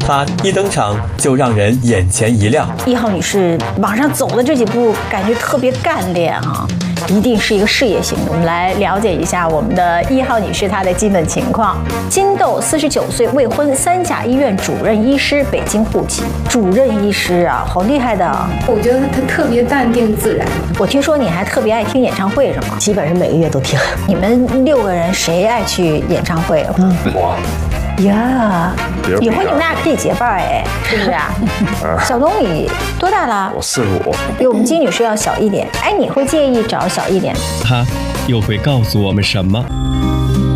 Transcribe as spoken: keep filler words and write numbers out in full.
她一登场就让人眼前一亮。 一号女士往上走的这几步，感觉特别干练啊，一定是一个事业型的。我们来了解一下我们的一号女士她的基本情况。金豆，四十九岁，未婚，三甲医院主任医师，北京户籍。主任医师啊，好厉害的。 我觉得她特别淡定自然。 我听说你还特别爱听演唱会是吗？ 基本上每个月都听。 你们六个人谁爱去演唱会？ 嗯，我。 呀，以后你们俩可以结伴哎，是不是啊？小东，你多大了？ 我四十五， 比我们金女士要小一点。哎，你会介意找小一点？ 他又会告诉我们什么？